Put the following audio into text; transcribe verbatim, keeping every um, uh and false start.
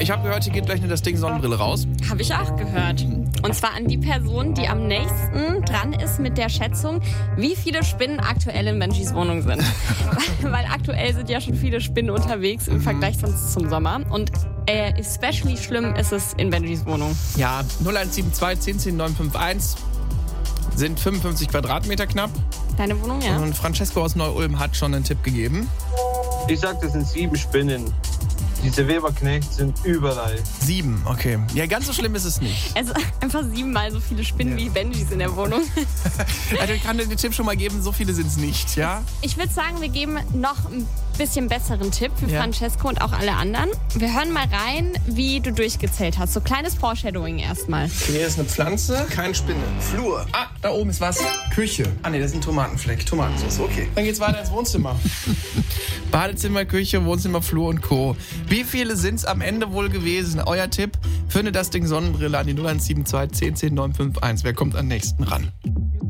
Ich habe gehört, hier geht gleich das Ding Sonnenbrille raus. Habe ich auch gehört. Und zwar an die Person, die am nächsten dran ist mit der Schätzung, wie viele Spinnen aktuell in Benjis Wohnung sind. Weil aktuell sind ja schon viele Spinnen unterwegs im Vergleich sonst zum Sommer. Und äh, especially schlimm ist es in Benjis Wohnung. Ja, null eins sieben zwei zehn zehn neun fünf eins sind fünfundfünfzig Quadratmeter knapp. Deine Wohnung, ja? Und Francesco aus Neu-Ulm hat schon einen Tipp gegeben. Ich sag, das sind sieben Spinnen. Diese Weberknecht sind überall. Sieben, okay. Ja, ganz so schlimm ist es nicht. Also einfach siebenmal so viele Spinnen Ja. wie Benjis in der Wohnung. Also ich kann dir den Tipp schon mal geben, so viele sind es nicht, ja? Ich würde sagen, wir geben noch ein bisschen besseren Tipp für Ja. Francesco und auch alle anderen. Wir hören mal rein, wie du durchgezählt hast. So kleines Foreshadowing erstmal. Hier ist eine Pflanze, keine Spinne. Flur. Ah, da oben ist was. Küche. Ah nee, das ist ein Tomatenfleck. Tomatensauce, okay. Dann geht's weiter ins Wohnzimmer. Badezimmer, Küche, Wohnzimmer, Flur und Co. Wie viele sind's am Ende wohl gewesen? Euer Tipp für eine Das Ding Sonnenbrille an die null eins sieben zwei zehn zehn neun fünf eins. Wer kommt am nächsten ran?